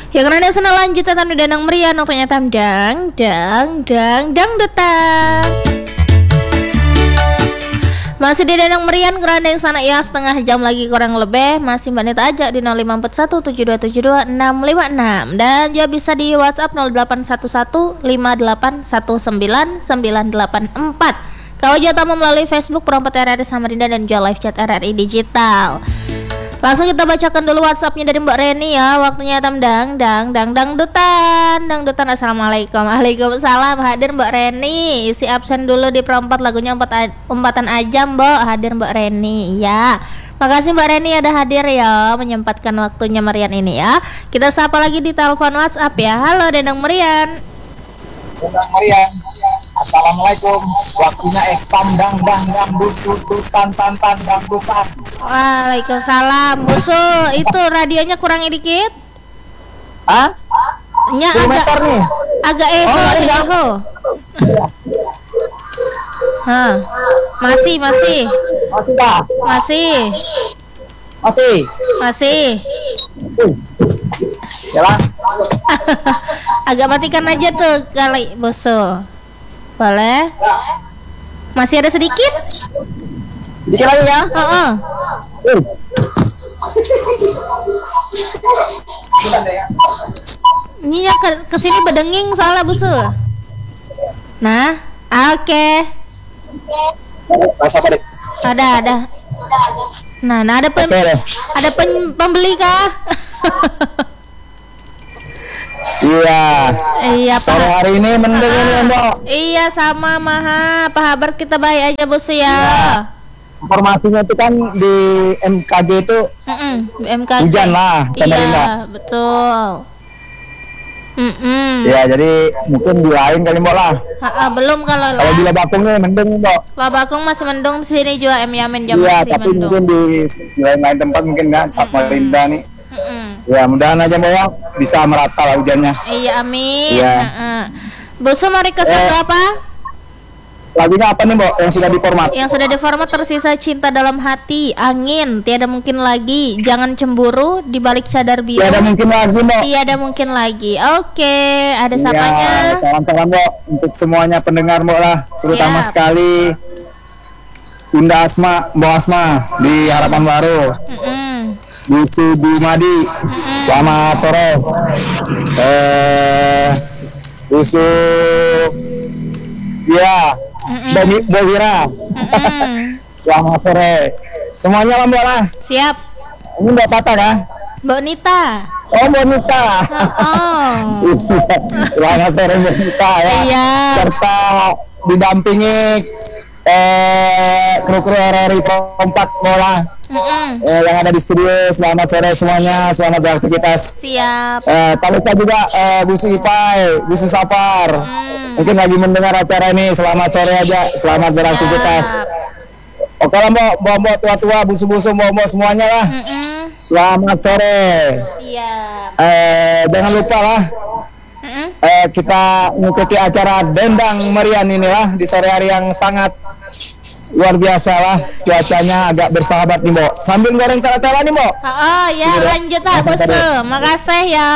Ya karena sana lanjut tentang danang meriah waktunya dang detang. Masih di danang meriah kerana yang sana ya setengah jam lagi kurang lebih. Masih Mbak Nita aja di 05417272 656 dan juga bisa di WhatsApp 0811881994. Kalau juga tamu melalui Facebook Perompat RRI Samarinda dan juga live chat RRI Digital. Langsung kita bacakan dulu WhatsAppnya dari Mbak Reni ya. Waktunya dang dutan. Assalamualaikum. Waalaikumsalam. Hadir Mbak Reni. Isi absen dulu di perempat lagunya umpatan aja Mbak. Hadir Mbak Reni ya. Makasih Mbak Reni ada hadir ya, menyempatkan waktunya Marian ini ya. Kita sapa lagi di telepon WhatsApp ya. Halo Dendang Marian. Dendang Marian. Assalamualaikum. Waktunya dang dutan. Waalaikumsalam. Busu, itu radionya kurang dikit. Hah? Nya agak eho. Hah. Masih. Masih dah. Masih. Yalah. Agak matikan aja tuh kali, Busu. Boleh? Masih ada sedikit? Sedikit lagi ya? Ini ya kesini bedenging soalnya Busu. Nah, oke. Ada. Nah, ada pembeli kah? Iya. Sore hari ini mendung ya, Mbak. Iya, sama Maha. Apa kabar kita baik aja, Bos ya. Informasinya itu kan di MKG itu MKG. hujan lah. Iya, betul. Ya, jadi mungkin di lain kali Mbak lah. Belum kalau di Labakungnya mendung Mbak. Labakung masih mendung, di sini juga Yamin jam iya, masih tapi mendung. mungkin di lain-lain tempat mungkin kan Samarinda nih. Ya, mudahan aja Mbak ya bisa merata lah hujannya. Iya, amin. Iya. Bos mau request lagu apa? Lagunya apa nih Mbak yang sudah diformat? Yang sudah diformat Tersisa Cinta Dalam Hati, Angin, Tiada Mungkin Lagi, Jangan Cemburu, Di Balik Cadar Biru. Tiada Mungkin Lagi Mbak. Tiada Mungkin Lagi. Oke, ada sapanya. Salam-salam Mbak untuk semuanya pendengar Mbak lah, terutama sekali Bunda Asma, Mbak Asma di Harapan Baru. Busu Dumadi. Selamat sore. Busu ya. Bogira. Selamat sore. Semuanya lah Mbak lah. Siap. Ini Mbak Tata kah? Mbak Nita. Oh, Mbak Nita. Selamat sore Mbak Nita ya. Iya. Serta didampingi kru-kru RRI Kompak Bola yang ada di studio. Selamat sore semuanya, selamat beraktivitas. Siap. Tak lupa juga Busu Ipai, Busu Safar. Mungkin lagi mendengar acara ini. Selamat sore aja, selamat beraktivitas. Oke lah Mbak tua-tua, busu-busu, Mbak semuanya lah. Selamat sore. Iya. Jangan lupa lah. Kita mengikuti acara Dendang Merian inilah di sore hari yang sangat luar biasa lah. Cuacanya agak bersahabat nih Mbak. Sambil goreng tela-tela nih Mbak. Ya lanjut lah Busu. Makasih ya.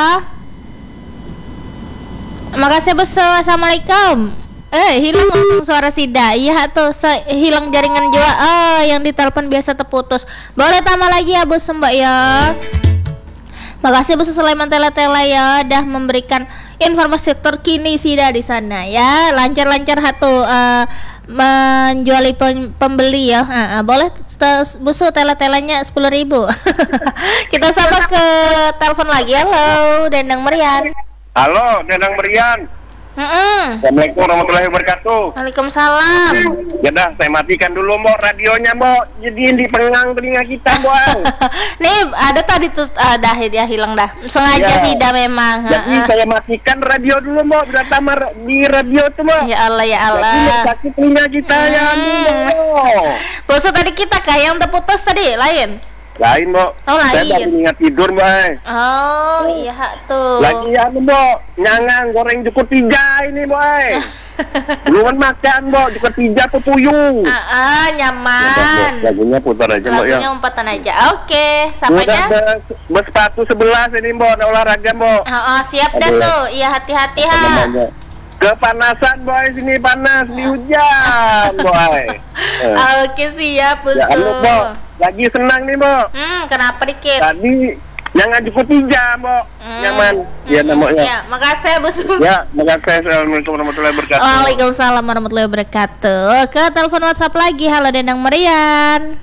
Makasih Busu. Assalamualaikum. Hilang langsung suara Sida. Iya tuh hilang jaringan juga. Yang ditelepon biasa terputus. Boleh tambah lagi ya Busu Mbak ya. Makasih Busu Sulaiman Tela-Tela ya udah memberikan informasi terkini Sida di sana ya. Lancar-lancar menjuali pembeli ya. Boleh Busu Tela-Telanya 10.000. Kita sapa ke telepon lagi. Halo Dendang Merian. Halo Dendang Merian. Assalamualaikum warahmatullahi wabarakatuh. Waalaikumsalam. Ya dah, saya matikan dulu Mbok radionya Mbok. Jadi di pengang telinga kita Mbok. Nih ada tadi tuh dah dia hilang dah. Sengaja Ya. sih dah memang. Jadi saya matikan radio dulu Mbok. Bila tamar di radio tuh Mbok. Ya Allah ya Jadi Allah. sakit telinga kita ya Mbok. Busu tadi kita kah yang terputus tadi lain? Lain, Mbok. Oh, Saya lain. baru ingat tidur, Mbak. Oh, iya tuh. Lagi Mbok, nyangang goreng cukup 3 ini, Mbok. Belum makan, Mbok, cukup 3 pepuyuh. Nyaman. Lagunya putar aja, Mbok, ya. Lagunya umpatan aja. Oke, sapanya? Udah bersepatu 11 ini, Mbok, ada olahraga, Mbok. Siap dah tuh. Iya, hati-hati ha. Kepanasan, Boy, sini panas di hujan, Boy. Oke, siap, Busu. Ya, Mbok. Lagi senang nih, Mbok. Kenapa dikit? Tadi jangan cukup 3, Mbok. Nyaman. Ya, namanya. Ya, makasih, Busu. Ya, makasih. Assalamualaikum warahmatullahi wabarakatuh. Waalaikumsalam warahmatullahi wabarakatuh. Ke telepon WhatsApp lagi. Halo Dendang Merian.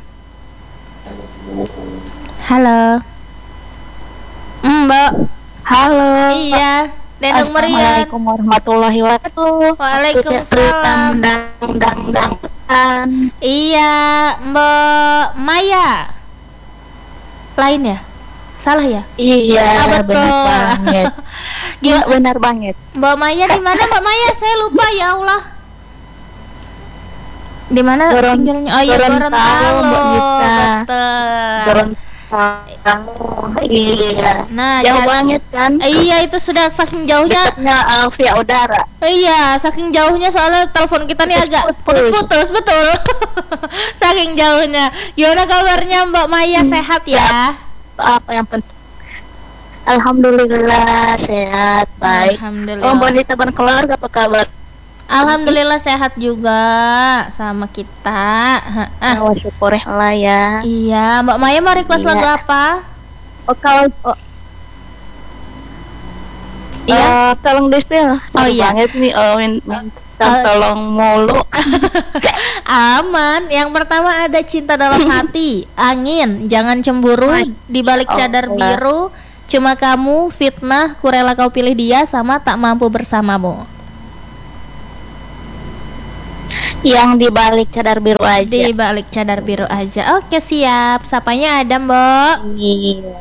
Halo. Mbak. Halo. Iya, Dendang Merian. Assalamualaikum warahmatullahi wabarakatuh. Waalaikumsalam. Dang. Iya, Mbak Maya. Lain ya? Salah ya? Iya, betul. benar banget. Gimana? Benar banget. Mbak Maya di mana, Mbak Maya? Saya lupa, ya Allah. Di mana tinggalnya? Oh iya, Gorontalo. Mbak Nita. Betul. Gorontalo. Iya. Nah, jauh banget kan? Iya, itu sudah saking jauhnya. Dekatnya via udara. Iya, saking jauhnya soalnya telepon kita nih agak putus-putus, betul. Saking jauhnya. Gimana kabarnya Mbak Maya? Sehat ya? Apa yang penting? Alhamdulillah sehat, baik. Alhamdulillah. Mbak Nita dan keluarga apa kabar? Alhamdulillah sehat juga sama kita. Oh, syukur lah ya. Iya, Mbak Maya mau request lagu apa? Kalau Iya. Tolong di-spill. Iya. Banget nih, minta tolong mulu. Aman. Yang pertama ada Cinta Dalam Hati, Angin, Jangan Cemburu, Di Balik Cadar Biru, Cuma Kamu, Fitnah, Ku Rela Kau Pilih Dia, sama Tak Mampu Bersamamu. Yang di balik cadar biru aja. Di Balik Cadar Biru aja. Oke, siap. Sapanya ada, Mbak? Iya.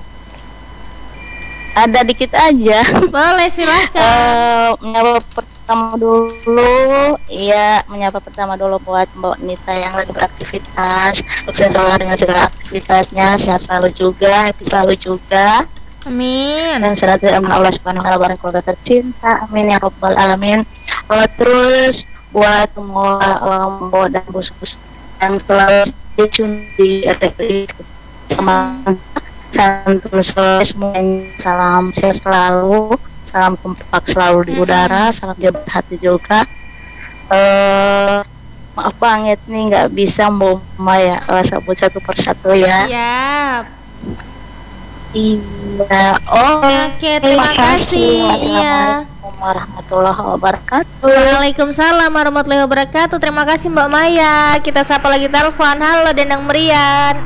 Ada dikit aja. Boleh, silakan. Menyapa pertama dulu. Iya, menyapa pertama dulu buat Mbak Nita yang lagi beraktivitas. Sukses selalu dengan segala aktivitasnya. Sehat selalu juga, happy selalu juga. Amin. Dan selalu aman Allah Subhanahu wa taala barang keluarga tercinta. Amin ya rabbal alamin. Terus buat semua Mbok dan bos-bos yang selalu tune di RTP santun semuanya, salam sehat selalu, salam kompak selalu di udara, salam jabat hati juga. Maaf banget nih nggak bisa Mbak Maya sebut satu persatu ya. Siap. Iya. Oke, terima kasih. Iya. Assalamualaikum warahmatullahi wabarakatuh. Waalaikumsalam warahmatullahi wabarakatuh. Terima kasih Mbak Maya. Kita sapa lagi telepon. Halo Dendang Merian.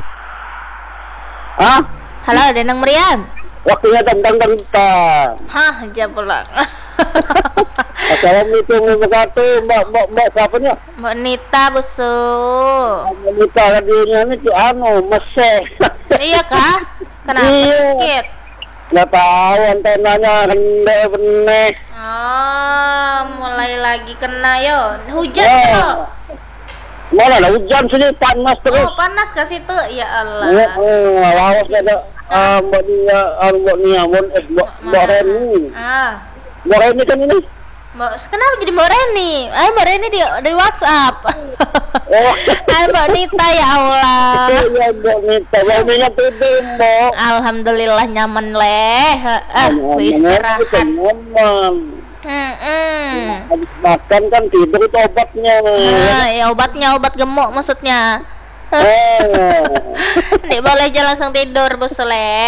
Halo Dendang Merian. Waktunya tentang. Hah, jam pulang. Assalamualaikum warahmatullahi wabarakatuh. Mbak siapa nih? Mbak Nita, Busu. Mbak Nita radionya ini meseh. Iya kah? Kenapa? Iya. Sakit? Nggak tahu, antenanya rendah bener. Mulai lagi kena yo. Hujan yo. Mana ada hujan sini, panas terus. Panas ke situ? Ya Allah. Iya, lawas ada Mbak Reni. Mbak Reni kan ini. Kenapa jadi Mbak Reni? Mbak Reni di WhatsApp. Mbak Nita, ya Allah. Iya, Mbak Nita. Mbak Nita tidur, Mbak. Alhamdulillah nyaman leh. Istirahat. Nyaman. Habis makan kan tidur itu obatnya. Ya obatnya, obat gemuk maksudnya. Nih boleh aja langsung tidur Bu Soleh.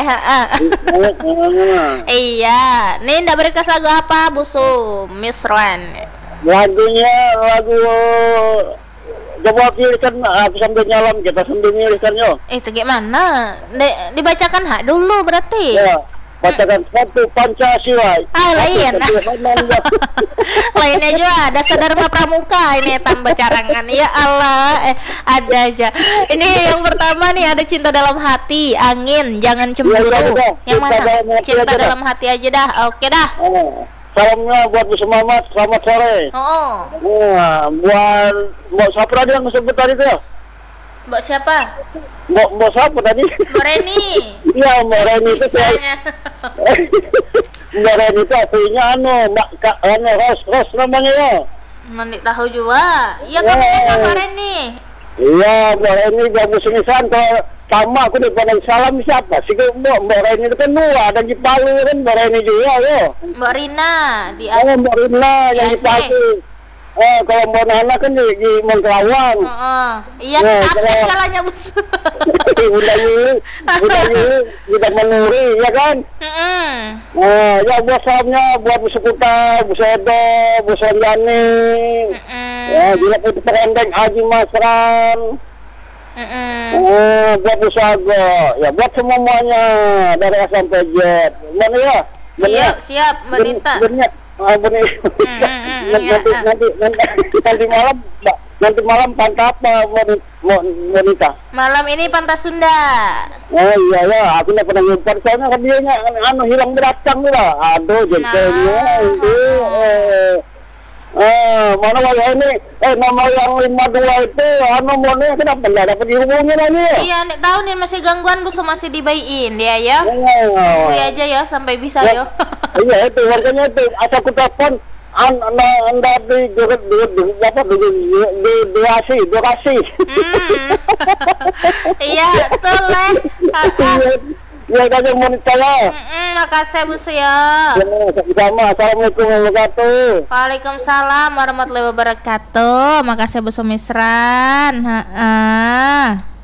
Iya. Nih ndak berkas lagu apa Busu Miss Ron? Lagu coba pilihkan, aku sambil nyalam, kita sambil milihkannya. Itu gimana? Dibacakan hak dulu berarti. Ya, bacakan satu Pancasila. Lain. Lainnya juga ada Dharma Pramuka ini tambah carangan. Ya Allah, ada aja. Ini yang pertama nih ada Cinta Dalam Hati, Angin, Jangan Cemburu. Yang mana? Cinta Dalam Hati aja dah. Oke dah. Salamnya buat Bu Semangat, selamat sore. Buat Mbak Sapra dia yang sebut tadi tuh. Mbak siapa? Mbak siapa tadi? Mbak Reni. Iya, Mbak Reni itu saya. Bisanya. Mbak Reni itu aslinya Ros namanya ya. Menik tahu juga. Iya kamu kan Mbak Reni. Iya, Mbak Reni dia musuh-musuhan kalau sama aku di Padang Salam siapa sih Mbak Reni itu kan dua ada di Palu kan Mbak Reni juga ya. Mbak Rina di Mbak Rina yang di Palu. Kalau Mbak Nana kan di Mentrawang. Iya, tapi segalanya bus. Udah menuri, ya kan? Ya buat salamnya buat Bu Sekuta, Bu Sedo, Bu Sonjani. Ya, juga itu terendeng Haji Masran. Buat Bu Sago, ya buat semuanya dari A sampai Z. Mana ya? Iya, siap, Mbak Dita. Nanti malam pantai apa Monika? Malam ini pantai Sunda. Oh iya ya, aku nggak pernah ngumpul soalnya kan dia hilang beracang tuh lah. Aduh jengkelnya itu. Mana wajah ini? Nama yang 52 itu mononya kenapa nggak dapat dihubungin lagi ya? Iya, nek tahu nih masih gangguan bu, masih dibayiin dia ya. Tunggu aja ya sampai bisa yo. Iya itu makanya itu asal aku telepon anda di durasi. Iya betul lah. Ya udah mau ditanya. Makasih bu ya. Sama. Assalamualaikum warahmatullahi wabarakatuh. Waalaikumsalam warahmatullahi wabarakatuh. Makasih bu Sumisran.